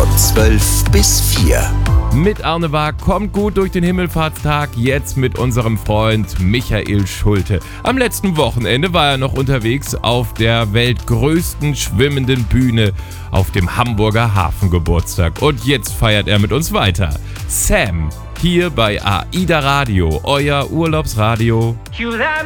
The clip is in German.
von 12 bis 4. Mit Arne Waag kommt gut durch den Himmelfahrtstag, jetzt mit unserem Freund Michael Schulte. Am letzten Wochenende war er noch unterwegs auf der weltgrößten schwimmenden Bühne auf dem Hamburger Hafengeburtstag. Und jetzt feiert er mit uns weiter. Sam, hier bei AIDA Radio, euer Urlaubsradio.